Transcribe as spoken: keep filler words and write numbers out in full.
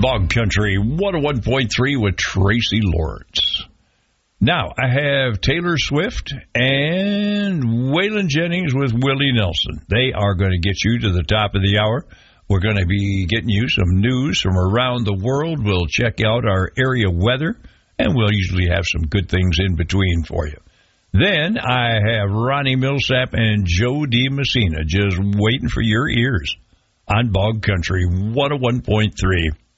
Bog Country one oh one point three with Tracy Lawrence. Now, I have Taylor Swift and Waylon Jennings with Willie Nelson. They are going to get you to the top of the hour. We're going to be getting you some news from around the world. We'll check out our area weather, and we'll usually have some good things in between for you. Then I have Ronnie Millsap and Joe D. Messina just waiting for your ears on Bog Country one oh one point three.